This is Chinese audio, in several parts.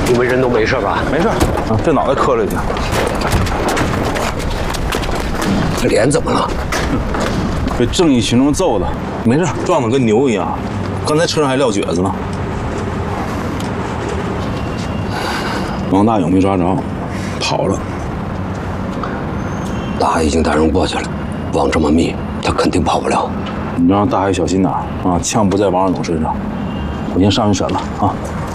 你们人都没事吧？ 没事，这脑袋磕了一下。 这脸怎么了？ 被正义群众揍的，没事，撞得跟牛一样。刚才车上还撂蹶子呢。王大勇没抓着，跑了。 大海已经带人过去了，网这么密，他肯定跑不了。 你让大海小心点啊！枪不在王二勇身上，我先上去审了啊。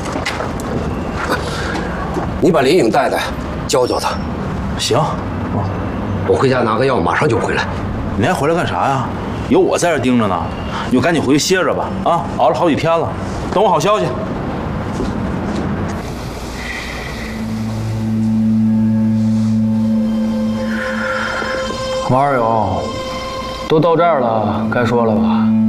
你把林颖带带，教教他。 行， 我回家拿个药，马上就回来。 你还回来干啥呀？有我在这盯着呢，你就赶紧回去歇着吧。啊，熬了好几天了，等我好消息。 王二勇，都到这儿了，该说了吧？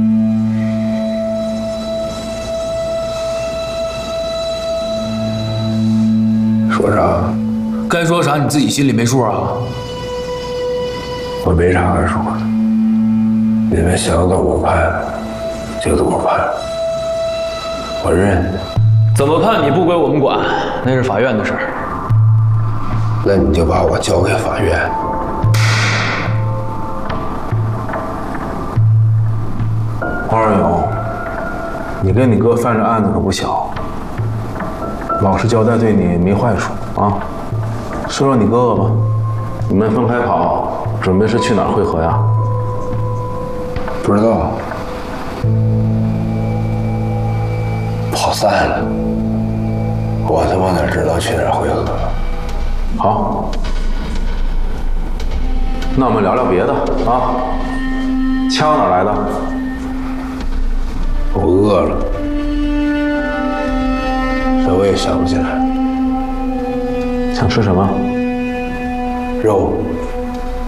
说啥？ 该说啥你自己心里没数啊？ 我没啥可说的，你们想怎么判就怎么判，我认。 怎么判你不归我们管，那是法院的事儿。 那你就把我交给法院。 王二勇，你跟你哥犯这案子可不小，老实交代对你没坏处啊。说说你哥哥吧，你们分开跑，准备是去哪儿会合呀？ 不知道，跑散了，我他妈哪知道去哪儿会合？ 好，那我们聊聊别的啊。枪哪来的？ 我饿了，这我也想不起来。 想吃什么？ 肉。